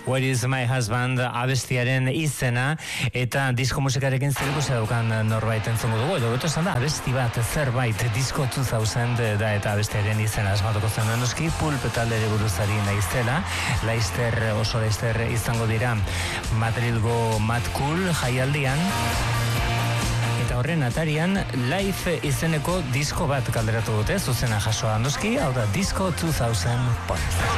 Where is my husband abestiaren izena, eta disko musikarekin zerikusia daukan norbait entzungo dugu, edo beto esan da, abesti bat zerbait disko 2000 da eta abestiaren izena asmatuko zen noski, Pulp taldere buruzari naizela, oso laister izango dira Madrilgo Mad Cool jaialdian, eta horren atarian Life izeneko disko bat kalderatu dute, zuzena jasoa noski, hau da Disco 2000 Points.